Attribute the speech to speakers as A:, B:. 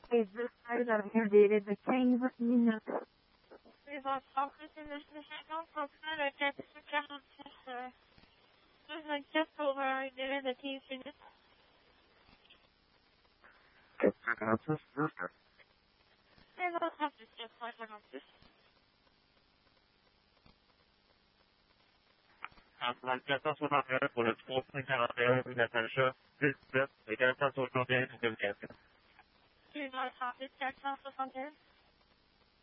A: Is this item here dated the 15 minutes?
B: Les enfants, c'est le 50 le 446, 224 pour un délai de 15 minutes.
C: 456, juste.
B: Les enfants, c'est 456.
C: Entre 461 pour le 341 rue Natacha, 17 et 461 pour communication.
B: Les enfants, c'est 461.